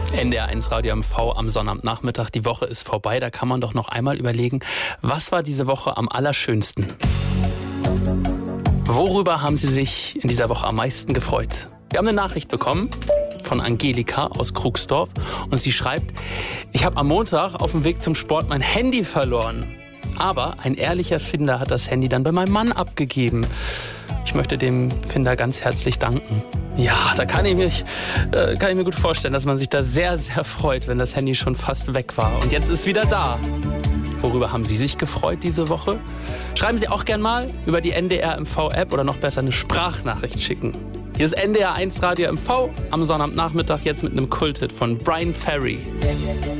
NDR1 Radio MV am Sonnabendnachmittag. Die Woche ist vorbei, da kann man doch noch einmal überlegen, was war diese Woche am allerschönsten? Worüber haben Sie sich in dieser Woche am meisten gefreut? Wir haben eine Nachricht bekommen von Angelika aus Krugsdorf und sie schreibt: Ich habe am Montag auf dem Weg zum Sport mein Handy verloren. Aber ein ehrlicher Finder hat das Handy dann bei meinem Mann abgegeben. Ich möchte dem Finder ganz herzlich danken. Ja, da kann ich mir gut vorstellen, dass man sich da sehr, sehr freut, wenn das Handy schon fast weg war. Und jetzt ist es wieder da. Worüber haben Sie sich gefreut diese Woche? Schreiben Sie auch gern mal über die NDR MV-App oder noch besser eine Sprachnachricht schicken. Hier ist NDR1 Radio MV am Sonnabendnachmittag jetzt mit einem Kulthit von Bryan Ferry.